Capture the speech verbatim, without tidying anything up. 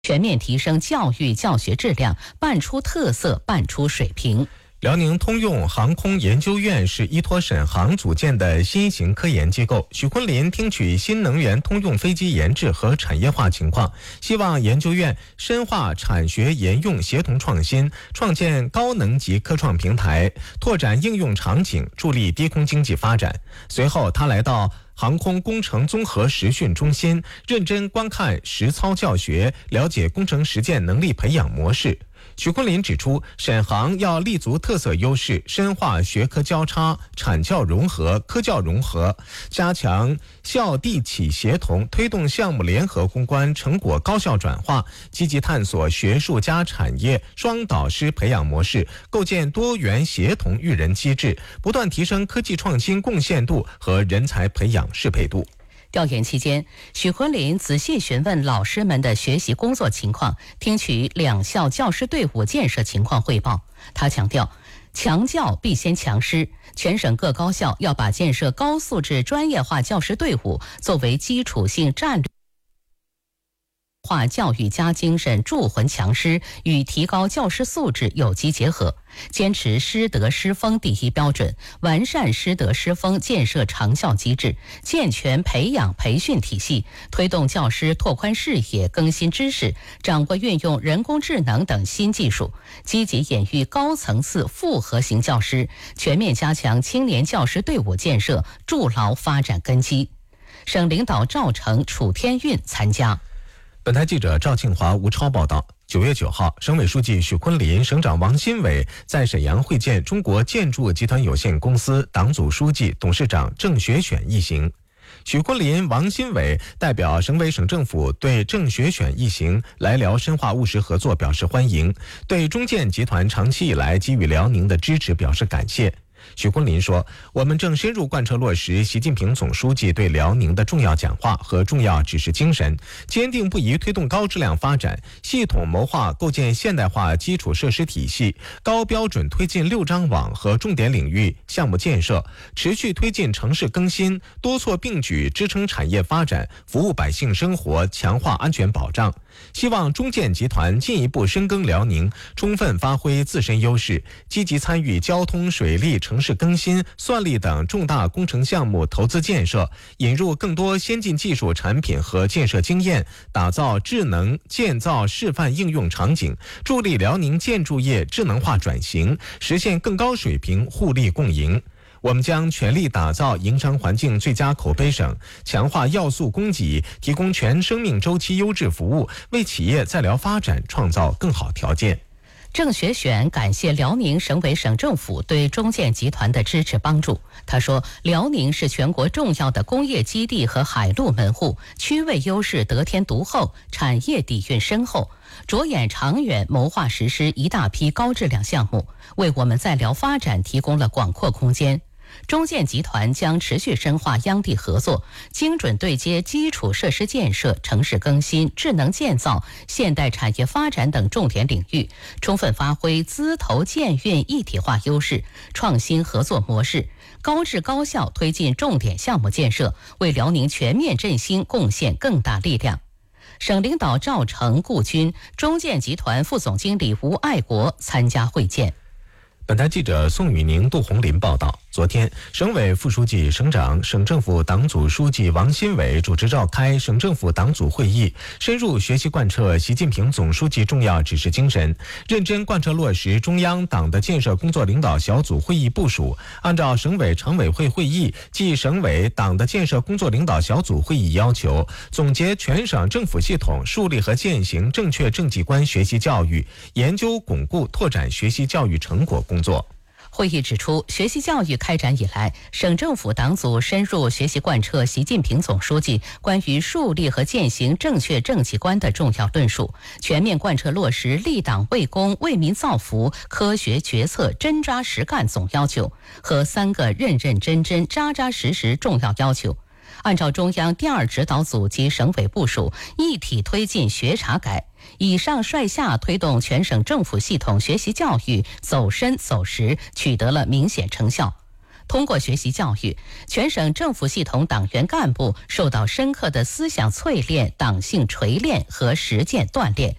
全面提升教育教学质量，办出特色，办出水平。 辽宁通用航空研究院是依托沈航组建的新型科研机构。许昆林听取新能源通用飞机研制和产业化情况，希望研究院深化产学研用协同创新，创建高能级科创平台，拓展应用场景，助力低空经济发展。随后，他来到航空工程综合实训中心，认真观看实操教学，了解工程实践能力培养模式。许昆林指出，沈航要立足特色优势，深化学科交叉、产教融合、科教融合，加强校地企协同，推动项目联合攻关，成果高效转化，积极探索学术加产业双导师培养模式，构建多元协同育人机制，不断提升科技创新贡献度和人才培养适配度。 调研期间，许昆林仔细询问老师们的学习工作情况，听取两校教师队伍建设情况汇报。他强调，强教必先强师，全省各高校要把建设高素质专业化教师队伍作为基础性战略化教育加精神铸魂强师与提高教师素质有机结合，坚持师德师风第一标准，完善师德师风建设长效机制，健全培养培训体系，推动教师拓宽视野、更新知识，掌握运用人工智能等新技术，积极引育高层次复合型教师，全面加强青年教师队伍建设，筑牢发展根基。省领导赵成、楚天运参加。 本台记者赵庆华、吴超报道。九月九号，省委书记许昆林、省长王新伟在沈阳会见中国建筑集团有限公司党组书记、董事长郑学选一行。许昆林、王新伟代表省委省政府对郑学选一行来辽深化务实合作表示欢迎，对中建集团长期以来给予辽宁的支持表示感谢。许昆林说，我们正深入贯彻落实习近平总书记对辽宁的重要讲话和重要指示精神，坚定不移推动高质量发展，系统谋划构建现代化基础设施体系，高标准推进六张网和重点领域项目建设，持续推进城市更新，多措并举支撑产业发展，服务百姓生活，强化安全保障。希望中建集团进一步深耕辽宁，充分发挥自身优势，积极参与交通、水利、城市更新、算力等重大工程项目投资建设，引入更多先进技术产品和建设经验，打造智能建造示范应用场景，助力辽宁建筑业智能化转型，实现更高水平互利共赢。我们将全力打造营商环境最佳口碑省，强化要素供给，提供全生命周期优质服务，为企业在辽发展创造更好条件。 郑学选感谢辽宁省委省政府对中建集团的支持帮助。他说，辽宁是全国重要的工业基地和海陆门户，区位优势得天独厚，产业底蕴深厚，着眼长远，谋划实施一大批高质量项目，为我们在辽发展提供了广阔空间。中建集团将持续深化央地合作，精准对接基础设施建设、城市更新、智能建造、现代产业发展等重点领域，充分发挥资投建运一体化优势，创新合作模式，高质高效推进重点项目建设，为辽宁全面振兴贡献更大力量。省领导赵成、顾军、中建集团副总经理吴爱国参加会见。 本台记者宋宇宁、杜红林报道。昨天，省委副书记、省长、省政府党组书记王新伟主持召开省政府党组会议，深入学习贯彻习近平总书记重要指示精神，认真贯彻落实中央党的建设工作领导小组会议部署，按照省委常委会会议暨省委党的建设工作领导小组会议要求，总结全省政府系统树立和践行正确政绩观学习教育，研究巩固拓展学习教育成果工作。 会议指出，学习教育开展以来，省政府党组深入学习贯彻习近平总书记关于树立和践行正确政绩观的重要论述，全面贯彻落实立党为公、为民造福、科学决策、真扎实干总要求和三个认认真真、扎扎实实重要要求。按照中央第二指导组及省委部署，一体推进学查改，以上率下推动全省政府系统学习教育走深走实，取得了明显成效。 通过学习教育，全省政府系统党员干部受到深刻的思想淬炼、党性锤炼和实践锻炼。